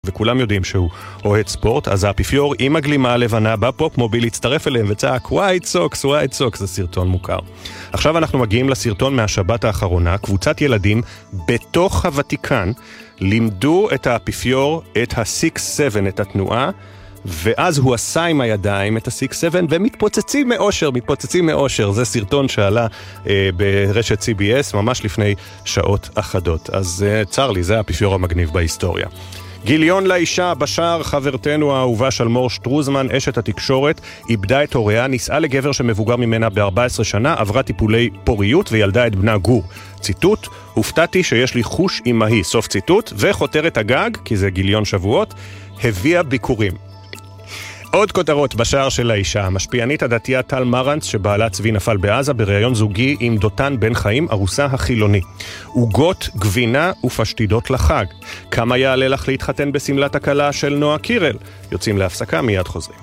וכולם יודעים שהוא אוהד ספורט, אז האפיפיור עם הגלימה הלבנה בפופ מוביל הצטרף אליהם וצעק ווייט סוקס, ווייט סוקס, זה סרטון מוכר. עכשיו אנחנו מגיעים לסרטון מהשבת האחרונה. קבוצת ילדים בתוך הוותיקן לימדו את האפיפיור את ה-6-7, את התנועה, ואז הוא עשה עם הידיים את ה-6-7 ומתפוצצים מאושר, זה סרטון שעלה ברשת CBS ממש לפני שעות אחדות. אז צר לי, זה האפיפיור המגניב בהיסטוריה. גיליון לאישה בשער, חברתנו האהובה שלמור שטרוזמן, אשת התקשורת, איבדה את הוריה, נישאה לגבר שמבוגר ממנה ב-14 שנה, עברה טיפולי פוריות וילדה את בנה גור. ציטוט, הופתעתי שיש לי חוש אמהי, סוף ציטוט, וחותרת הגג, כי זה גיליון שבועות, הביאה ביקורים. עוד כותרות בשער של האישה, המשפיענית הדתייה טל מרנץ שבעלה צבי נפל בעזה בראיון זוגי עם דותן בן חיים, ארוסה החילוני. עוגות, גבינה ופשטידות לחג. כמה יעלה לך להתחתן בסמלת הקלה של נועה קירל? יוצאים להפסקה, מיד חוזרים.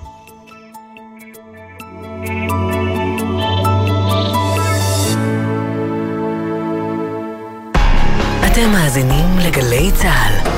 אתם מאזינים לגלי צהל.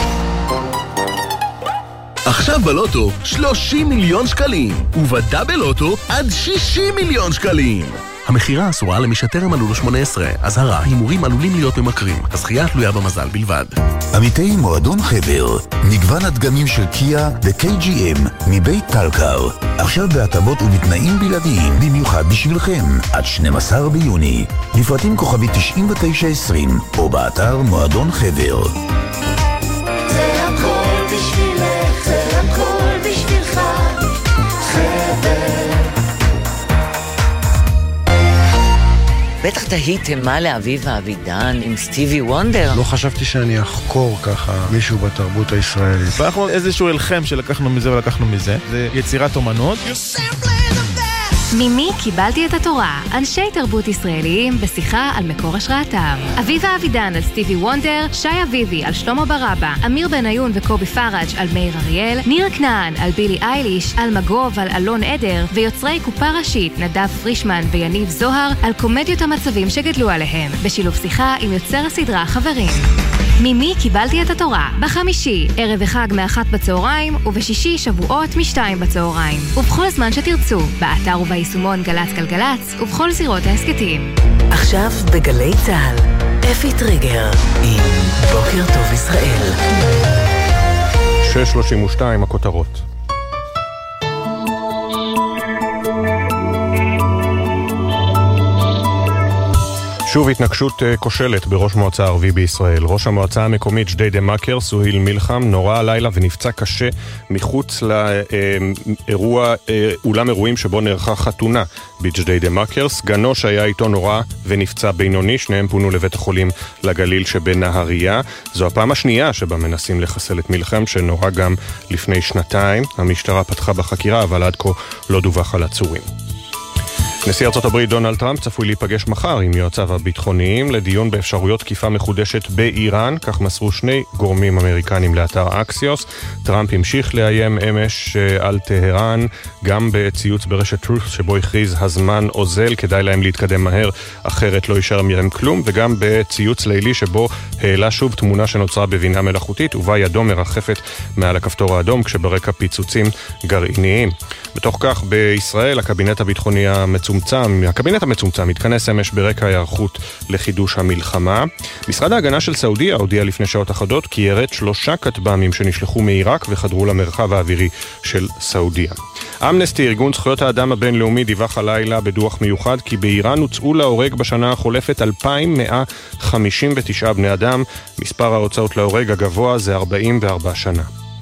עכשיו בלוטו 30 מיליון שקלים, ובדאבל לוטו עד 60 מיליון שקלים. המחירה אסורה למי שטרם מלאו לו 18. אזהרה, הימורים עלולים להיות ממכרים. הזכייה תלויה במזל בלבד. עמיתי מועדון חבר, מגוון הדגמים של קיה ו-KGM מבית טלקר. עכשיו בהטבות ובתנאים בלעדיים, במיוחד בשבילכם, עד 12 ביוני. לפרטים כוכבי 9920, או באתר מועדון חבר. זה הכל בשבילך, זה הכל בשבילך, חבר. בטח תהיתם מה לאביב אבידן עם סטיבי וונדר. לא חשבתי שאני אחקור ככה מישהו בתרבות הישראלית. ואנחנו איזשהו אלחם שלקחנו מזה ולקחנו מזה. זה יצירת אומנות. ממי קיבלתי את התורה? אנשי תרבות ישראליים בשיחה על מקור השראתם. אביבה אבידן על סטיבי וונדר, שי אביבי על שלמה ברבא, אמיר בניון וקובי פראג' על מאיר אריאל, ניר כנען על בילי אייליש, על מגוב על אלון עדר, ויוצרי קופה ראשית נדב פרישמן ויניב זוהר על קומדיות המצבים שגדלו עליהם, בשילוב שיחה עם יוצר הסדרה חברים. ממי קיבלתי את התורה? בחמישי, ערב וחג מ-1 בצהריים, ובשישי שבועות מ-2 בצהריים. ובכל זמן שתרצו, באתר וביישומון גלץ גלגלץ, ובכל זירות ההסקטים. עכשיו בגלי צהל, אפי טריגר עם בוקר טוב ישראל. 6:32 הכותרות. שוב התנגשות כושלת בראש מועצה ערבי בישראל. ראש המועצה המקומית ג'דיידה מכר, סוהיל מלחם, נורא הלילה ונפצע קשה מחוץ לאירוע, אולם אירועים שבו נערכה חתונה בג'דיידה מכר. סגנו שהיה איתו נורא ונפצע בינוני, שניהם פונו לבית החולים לגליל שבנהריה. זו הפעם השנייה שבה מנסים לחסל את מלחם, שנורא גם לפני 2 המשטרה פתחה בחקירה, אבל עד כה לא דווח על עצורים. נשיא ארצות הברית דונלד טראמפ צפוי להיפגש מחר עם יועציו הביטחוניים לדיון באפשרויות תקיפה מחודשת באיראן, כך מסרו 2 גורמים אמריקנים לאתר אקסיוס. טראמפ המשיך לאיים אמש על טהרן, גם בציוץ ברשת טרוס שבו הכריז הזמן אוזל, כדאי להם להתקדם מהר, אחרת לא יישאר מהם כלום, וגם בציוץ לילי שבו העלה שוב תמונה שנוצרה בבינה מלאכותית, ובה ידו מרחפת מעל הכפתור האדום כשברקע פיצוצים גרעיניים. בתוך כך בישראל הקבינט הביטחוני הקבינט המצומצם התכנס אמש ברקע ההיערכות לחידוש המלחמה. משרד ההגנה של סעודיה הודיע לפני שעות אחדות כי ירד 3 כטב"מים שנשלחו מעיראק וחדרו למרחב האווירי של סעודיה. אמנסטי, ארגון זכויות האדם הבינלאומי, דיווח הלילה בדוח מיוחד כי באיראן הוצאו להורג בשנה החולפת 2,159 בני אדם. מספר ההוצאות להורג הגבוה זה 44 שנה.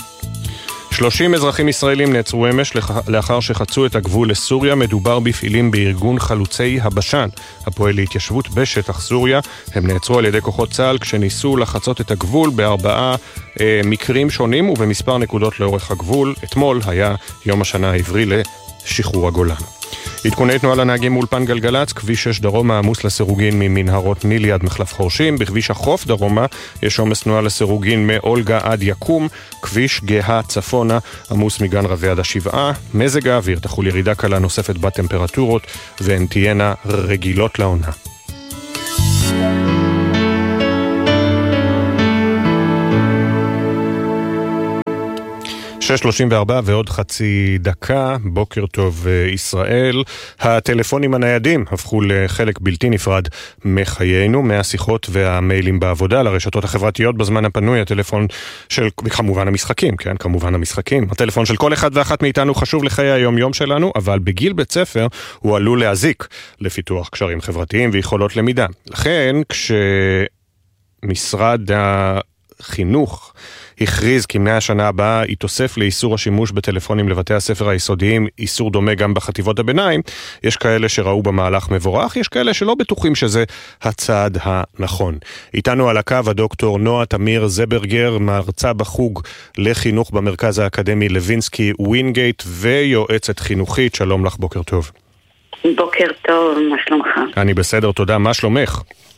30 אזרחים ישראלים נעצרו אמש לאחר שחצו את הגבול לסוריה. מדובר בפעילים בארגון חלוצי הבשן, הפועל להתיישבות בשטח סוריה. הם נעצרו על ידי כוחות צה"ל כשניסו לחצות את הגבול ב4 מקרים שונים ובמספר נקודות לאורך הגבול. אתמול היה יום השנה העברי לשחרור הגולן. עדכוני תנועה לנהגים מאולפן גלגלץ, כביש 6 דרומה עמוס לסירוגין ממנהרות נילי עד מחלף חורשים, בכביש החוף דרומה יש עומס תנועה לסירוגין מאולגה עד יקום, כביש גאה צפונה עמוס מגן רבי עד השבעה. מזג האוויר, תחול ירידה קלה נוספת בטמפרטורות והן תהיינה רגילות לעונה. 6:34 ועוד חצי דקה, בוקר טוב ישראל. הטלפונים הניידים הפכו לחלק בלתי נפרד מחיינו, מהשיחות והמיילים בעבודה, לרשתות החברתיות בזמן הפנוי, הטלפון של, כמובן המשחקים, כן, כמובן המשחקים. הטלפון של כל אחד ואחת מאיתנו חשוב לחיי היום-יום שלנו, אבל בגיל בית ספר הוא עלול להזיק לפיתוח קשרים חברתיים ויכולות למידה. לכן, כשמשרד החינוך הכריז כי מהשנה הבאה יתוסף לאיסור השימוש בטלפונים לבתי הספר היסודיים, איסור דומה גם בחטיבות הביניים, יש כאלה שראו במהלך מבורך, יש כאלה שלא בטוחים שזה הצעד הנכון. איתנו על הקו הדוקטור נועה תמיר זברגר, מרצה בחוג לחינוך במרכז האקדמי לוינסקי ווינגייט ויועצת חינוכית. שלום לך, בוקר טוב. בוקר טוב, מה שלומך? אני בסדר, תודה. מה שלומך?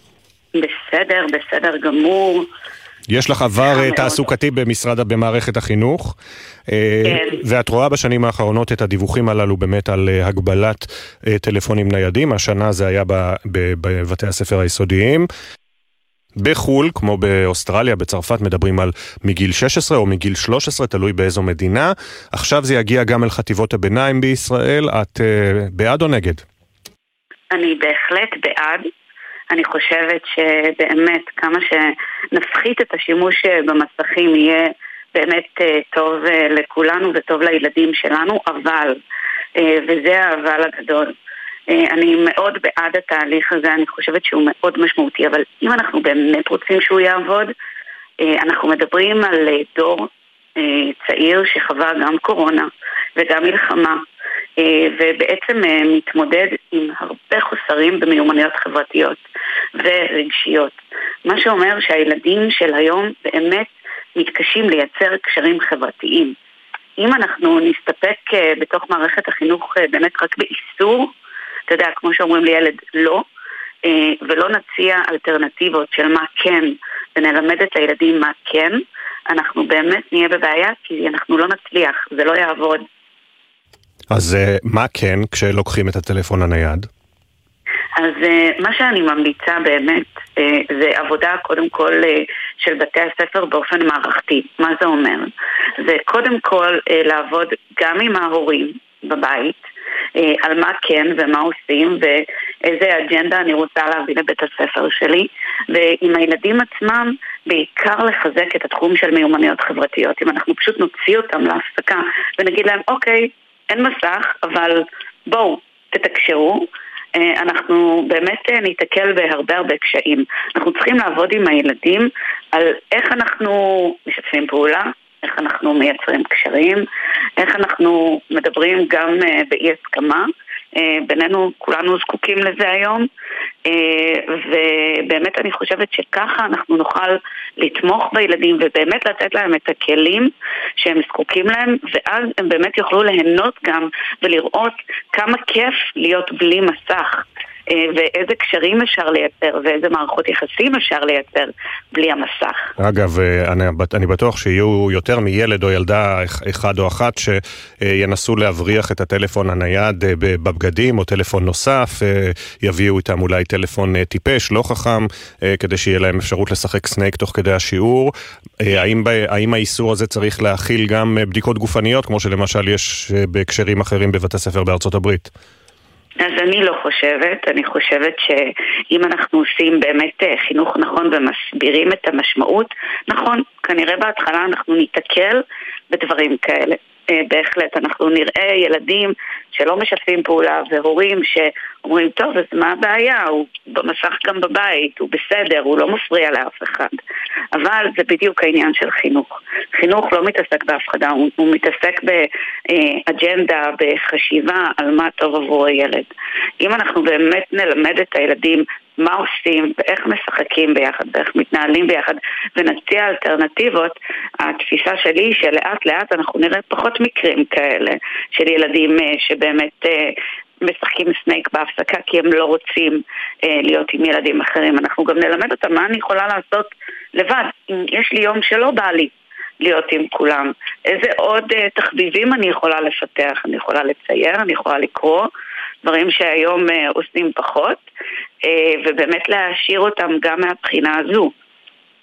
בסדר גמור. יש לך עבר תעסוקתי במערכת החינוך, ואת רואה בשנים האחרונות את הדיווחים הללו באמת על הגבלת טלפונים ניידים. השנה זה היה בבתי הספר היסודיים. בחול, כמו באוסטרליה, בצרפת, מדברים על מגיל 16 או מגיל 13, תלוי באיזו מדינה. עכשיו זה יגיע גם אל חטיבות הביניים בישראל. את בעד או נגד? אני בהחלט בעד. אני חושבת שבאמת כמה שנפחית את השימוש במסכים יהיה באמת טוב לכולנו וטוב לילדים שלנו, אבל, וזה האבל הגדול, אני מאוד בעד התהליך הזה, אני חושבת שהוא מאוד משמעותי, אבל אם אנחנו באמת רוצים שהוא יעבוד, אנחנו מדברים על דור צעיר שחווה גם קורונה וגם מלחמה, ובעצם מתמודד עם הרבה חוסרים במיומנויות חברתיות ורגשיות. מה שאומר שהילדים של היום באמת מתקשים לייצר קשרים חברתיים. אם אנחנו נסתפק בתוך מערכת החינוך באמת רק באיסור, אתה יודע, כמו שאומרים לילד לא, ולא נציע אלטרנטיבות של מה כן, ונלמד את הילדים מה כן, אנחנו באמת נהיה בבעיה, כי אנחנו לא נצליח, זה לא יעבוד. אז מה כן כשלוקחים את הטלפון הנייד? אז מה שאני ממליצה באמת זה עבודה קודם כל של בתי הספר באופן מערכתי. מה זה אומר? זה קודם כל לעבוד גם עם ההורים בבית על מה כן ומה עושים ואיזה אג'נדה אני רוצה להביא לבית הספר שלי, ועם הילדים עצמם בעיקר לחזק את התחום של מיומנויות חברתיות. אם אנחנו פשוט נוציא אותם להפסקה ונגיד להם אוקיי, אין מסך, אבל בואו, תתקשרו, אנחנו באמת ניתקל בהרבה קשיים. אנחנו צריכים לעבוד עם הילדים על איך אנחנו משתפים פעולה, איך אנחנו מייצרים קשרים, איך אנחנו מדברים גם באי הסכמה, בינינו כולנו זקוקים לזה היום, ובאמת אני חושבת שככה אנחנו נוכל לתמוך בילדים ובאמת לתת להם את הכלים שהם זקוקים להם, ואז הם באמת יוכלו ליהנות גם ולראות כמה כיף להיות בלי מסך, ואיזה קשרים אפשר לייצר ואיזה מערכות יחסים אפשר לייצר בלי המסך. אגב, אני בטוח שיהיו יותר מילד או ילדה אחד או אחת שינסו להבריח את הטלפון הנייד בבגדים או טלפון נוסף, יביאו איתם אולי טלפון טיפש, לא חכם, כדי שיהיה להם אפשרות לשחק סנייק תוך כדי השיעור. האם האיסור הזה צריך להכיל גם בדיקות גופניות, כמו שלמשל יש בהקשרים אחרים בבית הספר בארצות הברית? אז אני לא חושבת, אני חושבת שאם אנחנו עושים באמת חינוך נכון ומסבירים את המשמעות, נכון, כנראה בהתחלה אנחנו ניתקל בדברים כאלה. בהחלט, אנחנו נראה ילדים שלא משתפים פעולה והורים שאומרים, טוב, אז מה הבעיה? הוא במסך גם בבית, הוא בסדר, הוא לא מפריע לאף אחד. אבל זה בדיוק העניין של חינוך. חינוך לא מתעסק בהפחדה, הוא מתעסק באג'נדה, בחשיבה על מה טוב עבור הילד. אם אנחנו באמת נלמד את הילדים מה עושים ואיך משחקים ביחד ואיך מתנהלים ביחד ונציע אלטרנטיבות, התפיסה שלי שלאט לאט אנחנו נראה פחות מקרים כאלה של ילדים שבאמת משחקים סנייק בהפסקה כי הם לא רוצים להיות עם ילדים אחרים. אנחנו גם נלמד אותם מה אני יכולה לעשות לבד אם יש לי יום שלא בא לי להיות עם כולם, איזה עוד תחביבים אני יכולה לפתח, אני יכולה לצייר, אני יכולה לקרוא דברים שהיום עושים פחות, ובאמת להשאיר אותם גם מהבחינה הזו.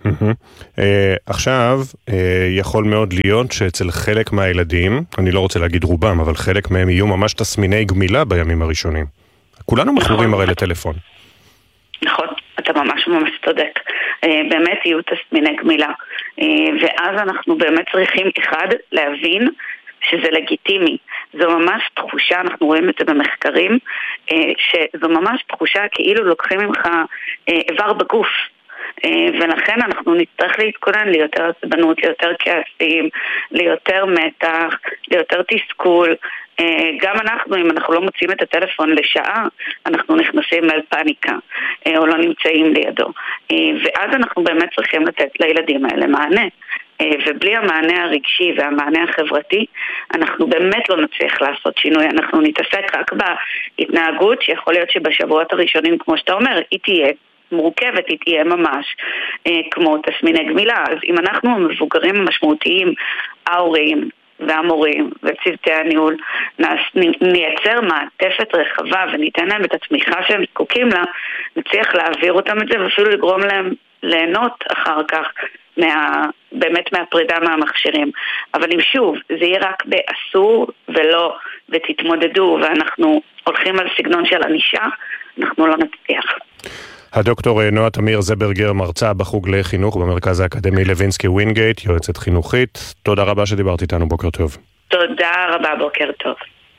עכשיו, יכול מאוד להיות שאצל חלק מהילדים, אני לא רוצה להגיד רובם, אבל חלק מהם יהיו ממש תסמיני גמילה בימים הראשונים. כולנו מכורים הרי לטלפון. נכון, אתה ממש צודק. באמת יהיו תסמיני גמילה. ואז אנחנו באמת צריכים אחד להבין שזה לגיטימי. זו ממש תחושה, אנחנו רואים את זה במחקרים, שזו ממש תחושה כאילו לוקחים ממך איבר בגוף. ולכן אנחנו נצטרך להתכונן ליותר עצבנות, ליותר כעסים, ליותר מתח, ליותר תסכול. גם אנחנו, אם אנחנו לא מוצאים את הטלפון לשעה, אנחנו נכנסים אל פאניקה, או לא נמצאים לידו. ואז אנחנו באמת צריכים לתת לילדים האלה מענה. ובלי המענה הרגשי והמענה החברתי, אנחנו באמת לא נצליח לעשות שינוי. אנחנו נתעסק רק בהתנהגות, שיכול להיות שבשבועות הראשונים, כמו שאתה אומר, היא תהיה מורכבת, היא תהיה ממש כמו תסמיני גמילה. אז אם אנחנו המבוגרים המשמעותיים, ההורים והמורים וצוותי הניהול, נייצר מעטפת רחבה וניתן להם את התמיכה שהם זקוקים לה, נצליח להעביר אותם את זה ואפילו לגרום להם ליהנות אחר כך באמת מהפרידה מהמכשירים. אבל אם שוב, זה יהיה רק באסור ולא ותתמודדו, ואנחנו הולכים על סגנון של ענישה, אנחנו לא נצליח. הדוקטור נועה תמיר זברגר, מרצה בחוג לחינוך במרכז האקדמי לוינסקי ווינגייט, יועצת חינוכית. תודה רבה שדיברת איתנו, בוקר טוב. תודה רבה, בוקר טוב.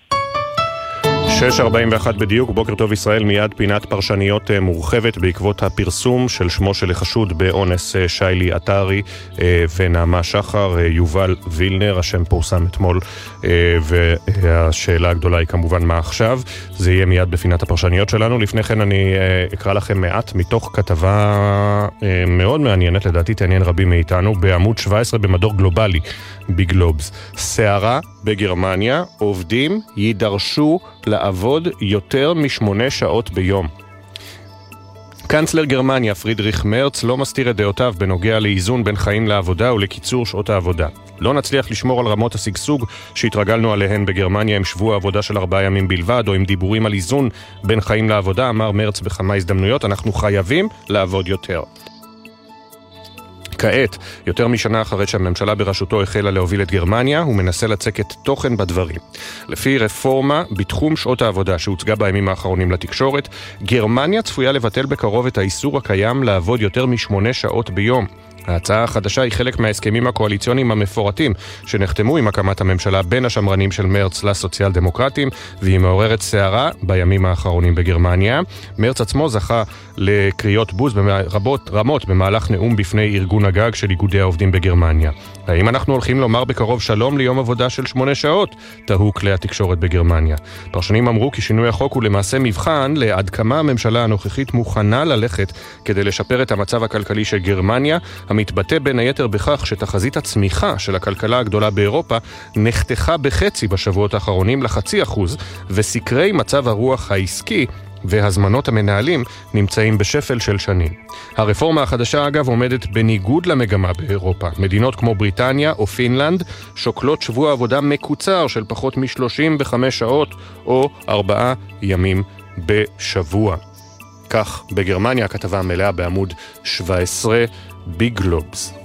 6:41 בדיוק, בוקר טוב ישראל, מיד פינת פרשניות מורחבת בעקבות הפרסום של שמו של החשוד באונס שיילי עטרי ונעמה שחר, יובל וילנר, השם פורסם אתמול, והשאלה הגדולה היא כמובן מה עכשיו. זה יהיה מיד בפינת הפרשניות שלנו. לפני כן אני אקרא לכם מעט מתוך כתבה מאוד מעניינת, לדעתי תעניין רבים מאיתנו, בעמוד 17 במדור גלובלי בגלובס. סערה בגרמניה, עובדים יידרשו לעבוד יותר מ8 שעות ביום. קנצלר גרמניה פרידריך מרץ לא מסתיר את דעותיו בנוגע לאיזון בין חיים לעבודה ולקיצור שעות העבודה. לא נצליח לשמור על רמות הסגסוג שהתרגלנו עליהן בגרמניה עם שבוע עבודה של 4 ימים בלבד, או עם דיבורים על איזון בין חיים לעבודה, אמר מרץ בכמה הזדמנויות, אנחנו חייבים לעבוד יותר. כעת, יותר משנה אחרי שהממשלה בראשותו החלה להוביל את גרמניה, הוא מנסה לצקת תוכן בדברים. לפי רפורמה בתחום שעות העבודה שהוצגה בימים האחרונים לתקשורת, גרמניה צפויה לבטל בקרוב את האיסור הקיים לעבוד יותר מ8 שעות ביום. ההצעה החדשה היא חלק מההסכמים הקואליציוניים המפורטים שנחתמו עם הקמת הממשלה בין השמרנים של מרץ לסוציאל דמוקרטים, והיא מעוררת סערה בימים האחרונים בגרמניה. מרץ עצמו זכה לקריאות בוז רמות במהלך נאום בפני ארגון הגג של איגודי העובדים בגרמניה. האם אנחנו הולכים לומר בקרוב שלום ליום עבודה של 8 שעות? תהו כלי התקשורת בגרמניה. פרשנים אמרו כי שינוי החוק הוא למעשה מבחן לעד כמה הממשלה הנוכחית מוכנה ללכת כדי לשפר את המצב הכלכלי של גרמניה, המתבטא בין היתר בכך שתחזית הצמיחה של הכלכלה הגדולה באירופה נחתכה בחצי בשבועות האחרונים ל0.5%, וסקרי מצב הרוח העסקי והזמנות המנהלים נמצאים בשפל של שנים. הרפורמה החדשה אגב עומדת בניגוד למגמה באירופה. מדינות כמו בריטניה או פינלנד שוקלות שבוע עבודה מקוצר של פחות מ35 שעות או 4 ימים בשבוע. כך בגרמניה, הכתבה המלאה בעמוד 17 בגלובס.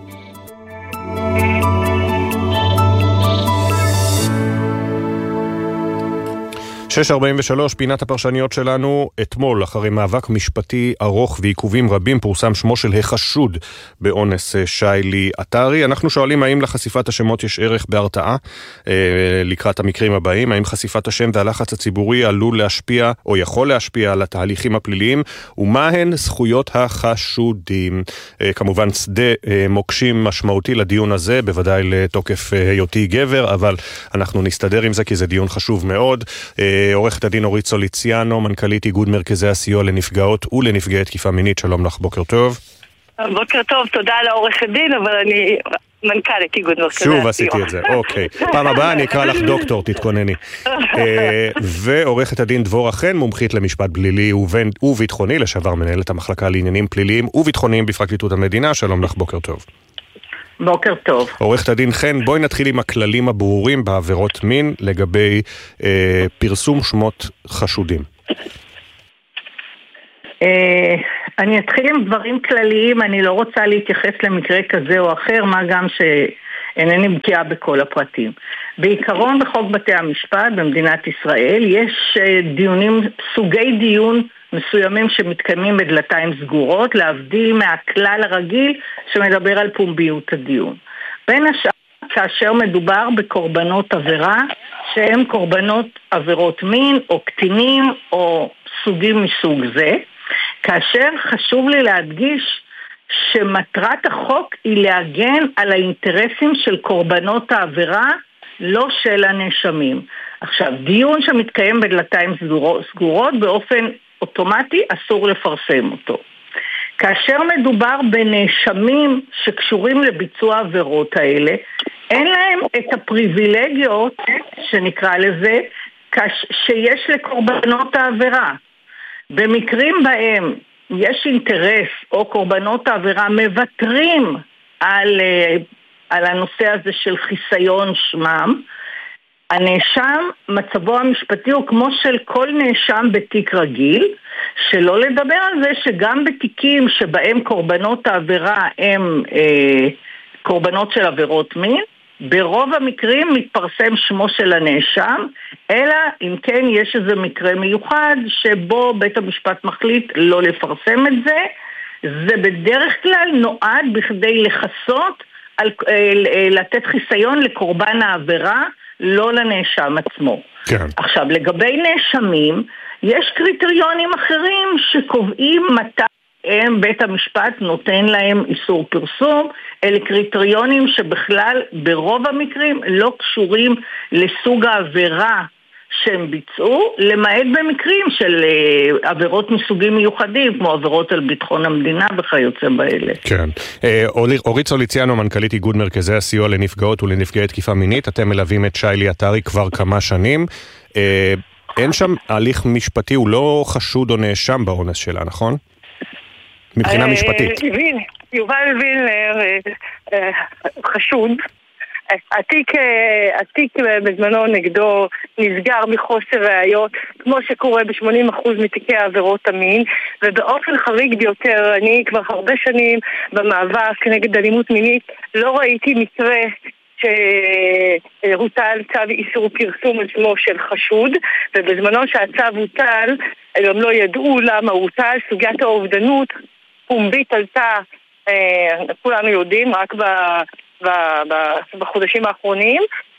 שש 43, פינת הפרשניות שלנו. אתמול, אחרי מאבק משפטי ארוך ועיכובים רבים, פורסם שמו של החשוד באונס שיילי עטרי. אנחנו שואלים האם לחשיפת השמות יש ערך בהרתעה לקראת המקרים הבאים, האם חשיפת השם והלחץ הציבורי עלול להשפיע או יכול להשפיע על התהליכים הפליליים, ומהן זכויות החשודים. כמובן שדה מוקשים משמעותי לדיון הזה, בוודאי לתוקף היותי גבר, אבל אנחנו נסתדר עם זה כי זה דיון חשוב מאוד. עורכת הדין אורית סוליציאנו, מנכ"לית איגוד מרכזי הסיוע לנפגעות ולנפגעי תקיפה מינית, שלום לך, בוקר טוב. בוקר טוב, תודה לעורכת דין, אבל אני מנכ"לית איגוד מרכזי הסיוע. שוב עשיתי את זה, אוקיי. פעם הבאה אני אקרא לך דוקטור, תתכונני. ועורכת הדין דבורה חן, מומחית למשפט פלילי וביטחוני, לשעבר מנהלת המחלקה לעניינים פליליים וביטחוניים בפרקליטות המדינה, שלום לך, בוקר טוב. בוקר טוב. עורכת הדין חן, בואי נתחיל עם הכללים הברורים בעבירות מין לגבי פרסום שמות חשודים. אני אתחיל עם דברים כלליים, אני לא רוצה להתייחס למקרה כזה או אחר, מה גם שאינני בקיאה בכל הפרטים. בעיקרון בחוק בתי המשפט במדינת ישראל יש דיונים, סוגי דיון מסוימים שמתקיימים בדלתיים סגורות, להבדיל מהכלל הרגיל שמדבר על פומביות הדיון. בין השאר, כאשר מדובר בקורבנות עבירה, שהם קורבנות עבירות מין או קטינים או סוגים מסוג זה, כאשר חשוב לי להדגיש שמטרת החוק היא להגן על האינטרסים של קורבנות העבירה, לא של הנאשמים. עכשיו, דיון שמתקיים בדלתיים סגורות באופן אוטומטי אסור לפרסם אותו. כאשר מדובר בנאשמים שקשורים לביצוע העבירות האלה, אין להם את הפריבילגיות, שנקרא לזה, שיש לקורבנות העבירה. במקרים בהם יש אינטרס או קורבנות העבירה מבטרים על הנושא הזה של חיסיון שמם, הנאשם, מצבו המשפטי הוא כמו של כל נאשם בתיק רגיל, שלא לדבר על זה שגם בתיקים שבהם קורבנות העבירה הם קורבנות של עבירות מין, ברוב המקרים מתפרסם שמו של הנאשם, אלא אם כן יש איזה מקרה מיוחד שבו בית המשפט מחליט לא לפרסם את זה. זה בדרך כלל נועד בכדי לחסות, לתת חיסיון לקורבן העבירה, לא לנאשם עצמו. כן. עכשיו, לגבי נאשמים, יש קריטריונים אחרים שקובעים מתי בית המשפט נותן להם איסור פרסום. אלה קריטריונים שבכלל ברוב המקרים לא קשורים לסוג העבירה שהם ביצעו, למעט במקרים של עבירות מסוגים מיוחדים, כמו עבירות על ביטחון המדינה וכיוצא באלה. כן. אורית סוליציאנו, מנכ"לית איגוד מרכזי הסיוע לנפגעות ולנפגעי תקיפה מינית, אתם מלווים את שיילי עטרי כבר כמה שנים. אין שם הליך משפטי, הוא לא חשוד או נאשם באונס שלה, נכון? מבחינה משפטית. יובל וילנר חשוד. התיק בזמנו נגדו נסגר מחוסר ראיות, כמו שקורה ב-80% מתיקי עבירות המין, ובאופן חריג ביותר, אני כבר הרבה שנים במאבק נגד אלימות מינית, לא ראיתי מקרה שהוטל צו איסור פרסום על שמו של חשוד, ובזמנו שהצו הוטל, הם לא ידעו למה הוטל. סוגיית האובדנות פומבית עלתה, כולנו יודעים, רק בחודשים האחרונים,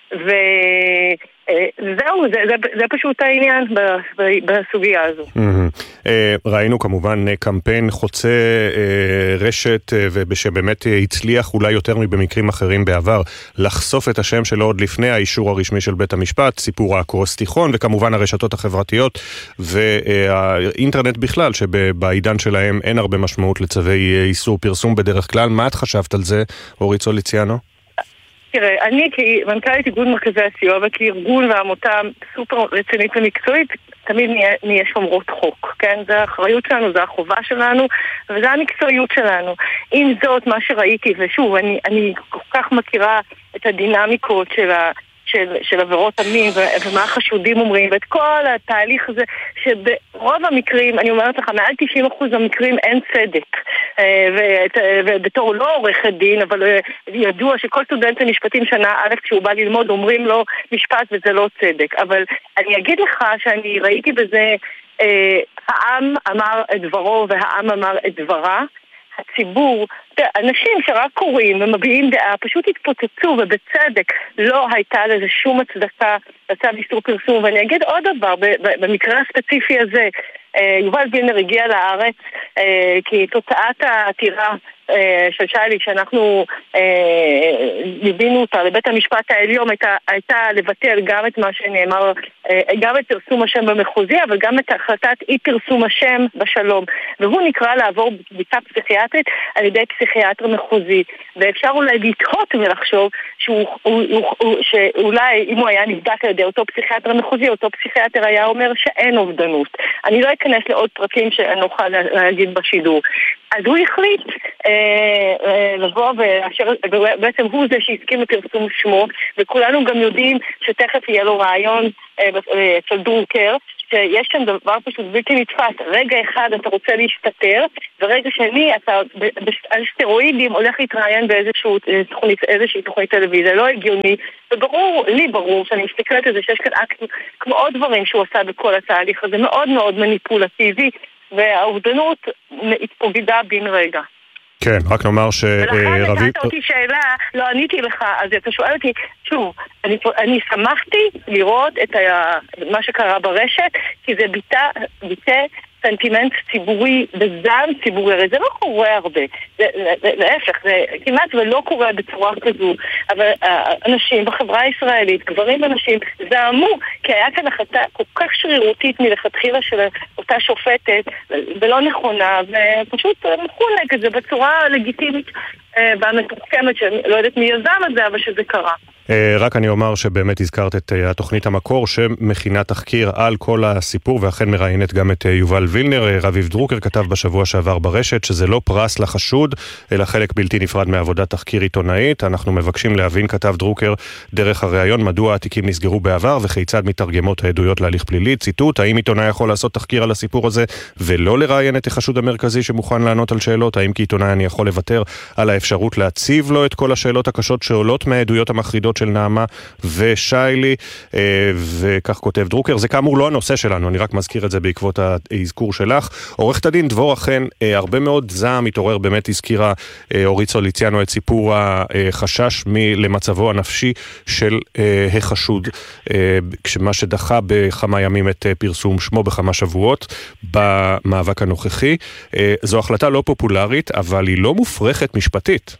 וזהו, זה פשוט העניין בסוגיה הזו. ראינו כמובן קמפיין חוצה רשת, ושבאמת הצליח אולי יותר מבמקרים אחרים בעבר, לחשוף את השם שלו עוד לפני האישור הרשמי של בית המשפט, סיפור האקרוסטיכון, וכמובן הרשתות החברתיות והאינטרנט בכלל, שבעידן שלהם אין הרבה משמעות לצווי איסור פרסום בדרך כלל. מה את חשבת על זה, אורית סוליציאנו? תראה, אני כמנכ"לית איגוד מרכזי הסיוע וכארגון ועמותה סופר רצינית ומקצועית, תמיד נהיה שומרות חוק, כן? זה האחריות שלנו, זה החובה שלנו, וזה המקצועיות שלנו. עם זאת, מה שראיתי, ושוב, אני כל כך מכירה את הדינמיקות של עבירות המין ומה החשודים אומרים, ואת כל התהליך הזה שברוב המקרים, אני אומרת לך, מעל 90% המקרים אין צדק, ובתור לא עורכת דין, אבל ידוע שכל סטודנט למשפטים שנה א' כשהוא בא ללמוד אומרים לו משפט וזה לא צדק. אבל אני אגיד לך שאני ראיתי בזה, העם אמר את דברו והעם אמר את דברה, הציבור, אנשים שרק קוראים ומביעים דעה פשוט התפוצצו, ובצדק לא הייתה לזה שום הצדקה לצו איסור פרסום. ואני אגיד עוד דבר, במקרה הספציפי הזה, יובל וילנר הגיע לארץ כי תוצאת העתירה של שיילי שאנחנו ליווינו אותה לבית המשפט העליון הייתה לבטל גם את מה שנאמר, גם את פרסום השם במחוזי, אבל גם את החלטת אי פרסום השם בשלום, והוא נקרא לעבור בדיקה פסיכיאטרית על ידי פסיכיאטר מחוזי. ואפשר אולי לתהות ולחשוב שאולי אם הוא היה נבדק על ידי אותו פסיכיאטר מחוזי, אותו פסיכיאטר היה אומר שאין אובדנות. אני לא אכנס לעוד פרקים שאני אוכל להגיד בשידור. אז הוא החליט לבוא, ובעצם הוא זה שהסכים לפרסום שמו, וכולנו גם יודעים שתכף יהיה לו רעיון אצל דרוקר, שיש שם דבר פשוט בלתי נתפס. רגע אחד אתה רוצה להשתתר, ורגע שני אתה על סטרואידים הולך להתראיין באיזושהי תוכנית טלוויזיה. לא הגיוני, וברור, לי ברור שאני מסתכלת על זה שיש כאן אקט כמו עוד דברים שהוא עשה בכל התהליך הזה, מאוד מאוד מניפולטיבי, והאובדנות התפוגדה בן רגע. כן, רק נאמר ולכן הגעת אותי שאלה, לא עניתי לך, אז אתה שואל אותי, שוב, אני שמחתי לראות את מה שקרה ברשת, כי זה ביטא סנטימנט ציבורי וזעם ציבורי, הרי זה לא קורה הרבה, להפך, זה כמעט ולא קורה בצורה כזו, אבל אנשים בחברה הישראלית, גברים ונשים, זעמו, כי היה כאן החלטה כל כך שרירותית מלכתחילה של אותה שופטת, ולא נכונה, ופשוט מחו נגד זה בצורה לגיטימית והמתוחכמת, שלא יודעת מי יזם את זה, אבל שזה קרה. רק אני אומר שבאמת הזכרת את התוכנית המקור שמכינה תחקיר על כל הסיפור, ואכן מראיינת גם את יובל וילנר. רביב דרוקר כתב בשבוע שעבר ברשת שזה לא פרס לחשוד, אלא חלק בלתי נפרד מעבודת תחקיר עיתונאית. אנחנו מבקשים להבין, כתב דרוקר, דרך הראיון, מדוע התיקים נסגרו בעבר וכיצד מתרגמות העדויות להליך פלילי. ציטוט, האם עיתונאי יכול לעשות תחקיר על הסיפור הזה ולא לראיין את החשוד המרכזי שמוכן לענות על שאלות? האם כעיתונאי אני יכול לוותר על האפשרות להציב לו את כל השאלות הקשות שעולות מהעדויות המחרידות של נעמה ושיילי? וכך כותב דרוקר, זה כאמור לא הנושא שלנו, אני רק מזכיר את זה בעקבות האזכור שלך. עורכת הדין דבור, אכן הרבה מאוד זעם התעורר, באמת הזכירה אורית סוליציאנו את סיפור החשש למצבו הנפשי של החשוד, כשמה שדחה בכמה ימים את פרסום שמו בכמה שבועות במאבק הנוכחי. זו החלטה לא פופולרית, אבל היא לא מופרכת משפטית.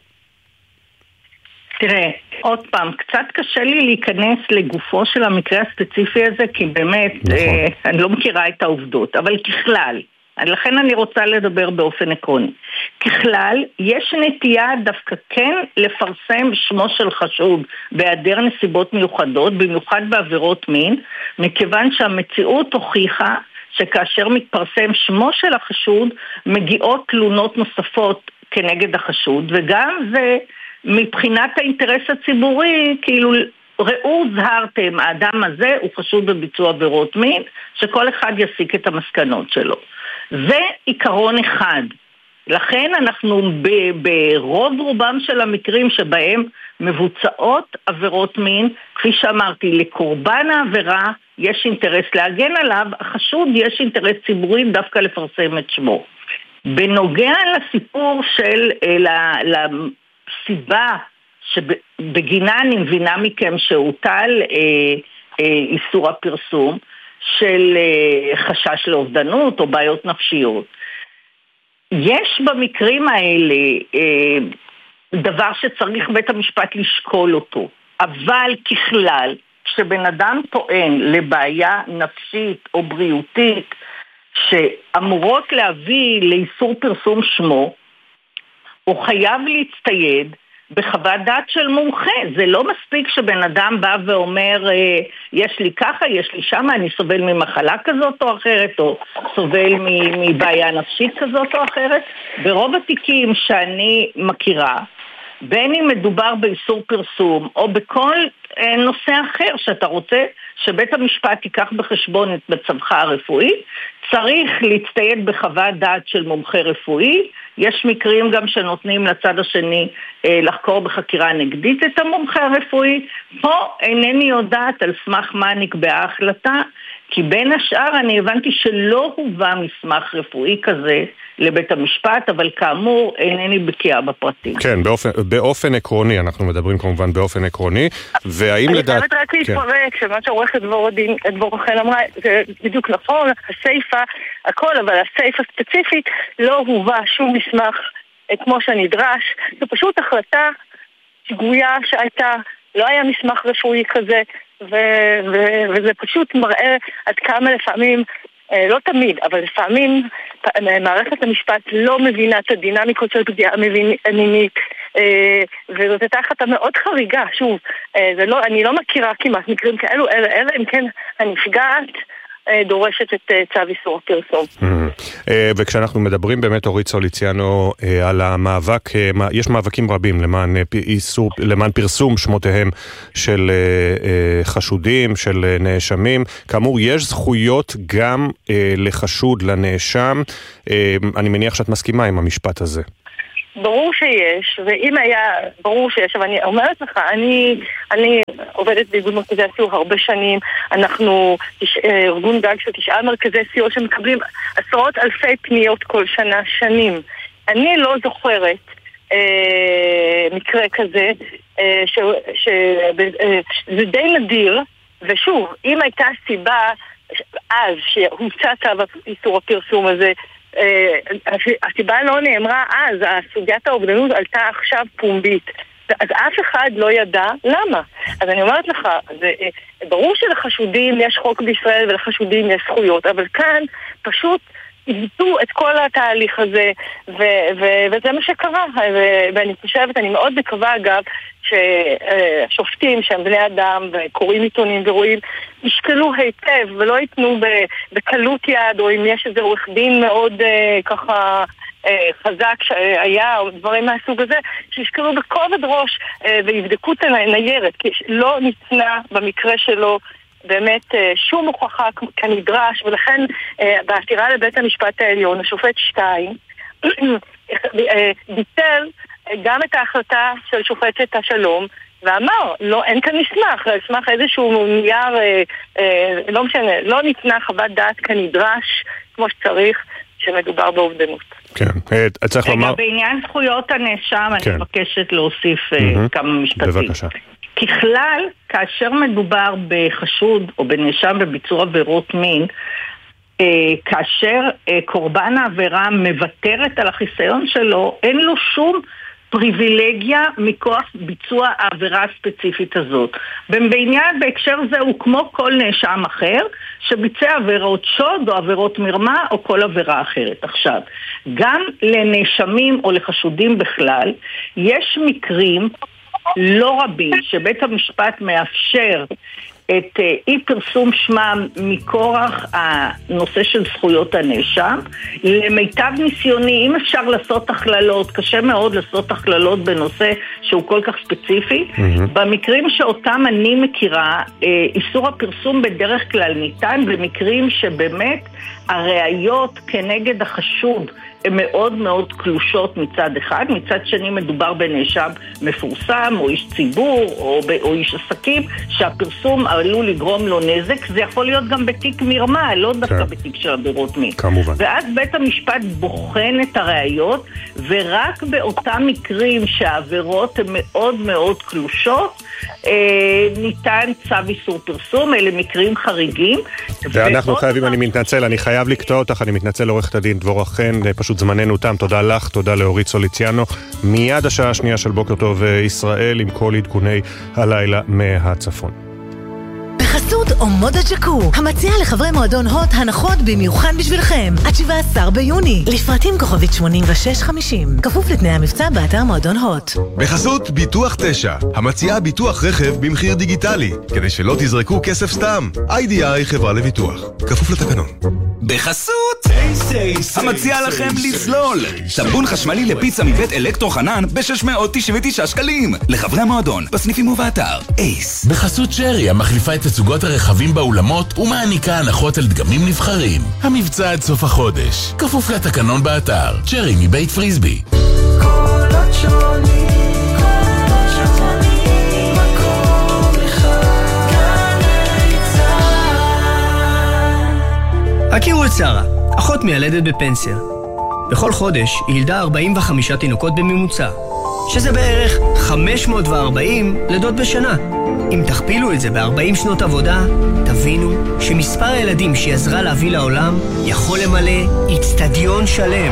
תראה, עוד פעם, קצת קשה לי להיכנס לגופו של המקרה הספציפי הזה, כי באמת, אני לא מכירה את העובדות, אבל ככלל, לכן אני רוצה לדבר באופן עקרוני. ככלל, יש נטייה דווקא כן לפרסם שמו של חשוד בהיעדר נסיבות מיוחדות, במיוחד בעבירות מין, מכיוון שהמציאות הוכיחה שכאשר מתפרסם שמו של החשוד, מגיעות תלונות נוספות כנגד החשוד, וגם זה מבחינת האינטרס הציבורי, כאילו ראו זהרתם, האדם הזה הוא חשוד בביצוע עבירות מין, שכל אחד יסיק את המסקנות שלו. זה עיקרון אחד. לכן אנחנו ברוב רובם של המקרים שבהם מבוצעות עבירות מין, כפי שאמרתי, לקורבן העבירה יש אינטרס להגן עליו, החשוד יש אינטרס ציבורי דווקא לפרסם את שמו. בנוגע לסיפור של סיבה שבגינה אני מבינה מכם שהוטל איסור הפרסום של חשש לאובדנות או בעיות נפשיות. יש במקרים האלה דבר שצריך בית המשפט לשקול אותו, אבל ככלל, כשבן אדם טוען לבעיה נפשית או בריאותית שאמורות להביא לאיסור פרסום שמו, הוא חייב להצטייד בחוות דעת של מומחה. זה לא מספיק שבן אדם בא ואומר, יש לי ככה, יש לי שמה, אני סובל ממחלה כזאת או אחרת, או סובל מבעיה נפשית כזאת או אחרת. ברוב התיקים שאני מכירה, בין אם מדובר באיסור פרסום, או בכל נושא אחר שאתה רוצה שבית המשפט ייקח בחשבון את מצבך הרפואי, צריך להצטייד בחוות דעת של מומחה רפואי. יש מקרים גם שנותנים לצד השני לחקור בחקירה נגדית את המומחה הרפואי. פה אינני יודעת על סמך מה נקבעה ההחלטה, כי בין השאר אני הבנתי שלא הובא מסמך רפואי כזה לבית המשפט, אבל כאמור אינני בקיאה בפרטים. כן, באופן עקרוני, אנחנו מדברים כמובן באופן עקרוני, והאם לדעת... אני חייבת רק להתפרק, שמה שעורכת דבור רחל אמרה, זה בדיוק נכון, הסייפה, הכל, אבל הסייפה ספציפית לא הובא שום מסמך כמו שנדרש, זו פשוט החלטה שגויה שהייתה, לא היה מסמך רפואי כזה, וזה פשוט מראה עד כמה לפעמים, לא תמיד, אבל לפעמים מערכת המשפט לא מבינה את הדינמיקות של פגיעה מינית, וזאת הייתה החלטה מאוד חריגה. שוב, אני לא מכירה כמעט מקרים כאלו, אלא אם כן הנפגעת דורשת את צו איסור הפרסום. וכשאנחנו מדברים באמת, אורית סוליציאנו, על המאבק, יש מאבקים רבים למען פרסום שמותיהם של חשודים, של נאשמים. כאמור, יש זכויות גם לחשוד, לנאשם. אני מניח שאת מסכימה עם המשפט הזה. ברור שיש, ואם היה ברור שיש, אבל אני אומרת לך, אני עובדת באיגוד מרכזי הסיוע הרבה שנים, אנחנו ארגון גג של 9 מרכזי סיוע שמקבלים עשרות אלפי פניות כל שנה, שנים. אני לא זוכרת מקרה כזה, זה די נדיר, ושוב, אם הייתה סיבה אז שהומצא צו איסור הפרסום הזה, הסיבה לא נאמרה אז, סוגיית האובדנות עלתה עכשיו פומבית, אז אף אחד לא ידע למה. אז אני אומרת לך, ברור שלחשודים יש חוק בישראל ולחשודים יש זכויות, אבל כאן פשוט עיבדו את כל התהליך הזה, וזה מה שקרה. ואני חושבת, אני מאוד מקווה אגב, ששופטים שהם בני אדם וקוראים עיתונים ורואים, ישקלו היטב ולא ייתנו בקלות יד, או אם יש איזה עורך דין מאוד ככה חזק שהיה, או דברים מהסוג הזה, שישקלו בכובד ראש ויבדקו את הניירת, כי לא ניתנה במקרה שלו באמת שום הוכחה כנדרש, ולכן בעתירה לבית המשפט העליון, השופט שטיין ביטל גם את ההחלטה של שופטת השלום, ואמר, לא, אין כאן מסמך איזשהו נייר, לא משנה, לא ניתנה חוות דעת כנדרש, כמו שצריך, שמדובר באובדנות. כן, צריך לומר... בעניין זכויות הנאשם, אני מבקשת להוסיף כמה משפטים. בבקשה. ככלל, כאשר מדובר בחשוד או בנאשם בביצוע עבירות מין, כאשר קורבן העבירה מוותרת על החיסיון שלו, אין לו שום פריבילגיה מכוח ביצוע העבירה הספציפית הזאת. בעניין בהקשר זה הוא כמו כל נאשם אחר שביצע עבירות שוד או עבירות מרמה או כל עבירה אחרת. עכשיו, גם לנאשמים או לחשודים בכלל יש מקרים לא רבים שבית המשפט מאפשר את אי פרסום שמם מכורח הנושא של זכויות הנאשם. למיטב ניסיוני, אם אפשר לעשות הכללות, קשה מאוד לעשות הכללות בנושא שהוא כל כך ספציפי. במקרים שאותם אני מכירה, איסור הפרסום בדרך כלל ניתן במקרים שבאמת הראיות כנגד החשוד הן מאוד מאוד קלושות מצד אחד, מצד שני מדובר בנאשם מפורסם או איש ציבור או איש עסקים שהפרסום עלול לגרום לו נזק. זה יכול להיות גם בתיק מרמה, לא דווקא בתיק של עבירות מין. כמובן. ואז בית המשפט בוחן את הראיות, ורק באותם מקרים שהעבירות הן מאוד מאוד קלושות ניתן צו איסור פרסום. אלה מקרים חריגים. ואנחנו חייבים, אני מתנצל, אני חייב לקטוע אותך, אני מתנצל עורכת הדין דבורה חן, פשוט זמננו תם. תודה לך, תודה לאורית סוליציאנו. מיד השעה השנייה של בוקר טוב ישראל עם כל עדכוני הלילה מהצפון. בחסות אומודה ג'קו, המציע לחברי מועדון הוט הנחות במיוחד בשבילכם עד 17 ביוני. לפרטים כוכבית 8650, כפוף לתנאי המבצע באתר מועדון הוט. בחסות ביטוח 9, המציעה ביטוח רכב במחיר דיגיטלי, כדי שלא תזרקו כסף סתם. IDI חברה לביטוח, כפוף לתקנון. בחסות המציע לכם לזלול טבון חשמלי לפיצה מבית אלקטרו חנן ב-699 שקלים לחברי המועדון בסניפים ובאתר אייס. בחסות שרי, המחליפה את תצוגות הרכבים באולמות ומעניקה הנחות על דגמים נבחרים. המבצע עד סוף החודש, כפוף לתקנון באתר. שרי מבית פריסבי. קולות שונים, קולות שונים, מקום אחד, גלי צהל. הכירו את שרה, אחות מיילדת בפנסיה. בכל חודש היא ילדה 45 תינוקות בממוצע, שזה בערך 540 לידות בשנה. אם תכפילו את זה ב-40 שנות עבודה, תבינו שמספר הילדים שהיא עזרה להביא לעולם יכול למלא אצטדיון שלם.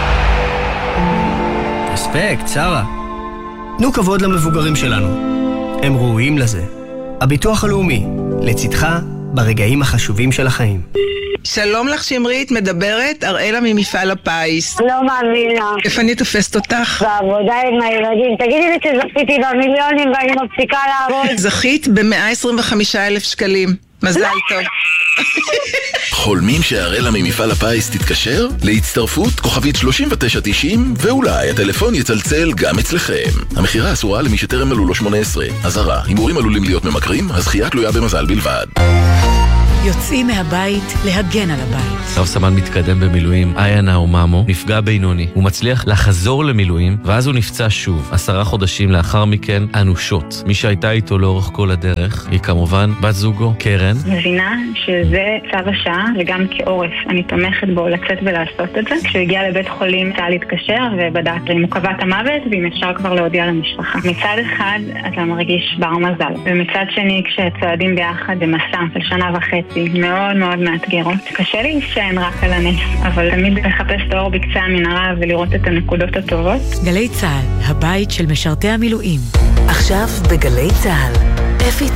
רספקט, שרה. תנו כבוד למבוגרים שלנו. הם ראויים לזה. הביטוח הלאומי, לצדך ברגעים החשובים של החיים. שלום לך שמרית, מדברת אראלה ממפעל הפיס. לא מאמינה. איפה אני תופסת אותך? בעבודה עם הילדים. תגידי לי שזכיתי במיליונים ואני מפסיקה לעבוד. זכית ב-125,000 שקלים. מזל טוב. חולמים שהראלה ממפעל הפיס תתקשר? להצטרפות כוכבית 3990 ואולי הטלפון יצלצל גם אצלכם. המחירה אסורה למי שטרם מלאו לו 18. אזהרה, הימורים עלולים להיות ממכרים, הזכייה תלויה במזל בלבד. יוצאים מהבית להגן על הבית. רב סמל מתקדם במילואים, איינה ומאמו, נפגע בינוני. הוא מצליח לחזור למילואים, ואז הוא נפצע שוב. 10 חודשים לאחר מכן, אנושות. מי שהייתה איתו לאורך כל הדרך, היא כמובן בת זוגו, קרן. מבינה שזה צו השעה, וגם כעורף. אני תומכת בו לצאת ולעשות את זה. כשהוא הגיע לבית חולים, צה"ל להתקשר ובדק אם הוא קבע את המוות, ואם אפשר כבר להודיע למשפחה. מצד אחד, אתה מרגיש בר מזל. ומצד שני, כשצועדים ביחד במסע של 1.5 שנה, מאוד מאוד מאתגרות. קשה להישען רק על הנס, אבל תמיד לחפש את האור בקצה המנהרה ולראות את הנקודות הטובות. גלי צהל, הבית של משרתי המילואים. עכשיו בגלי צהל, אפי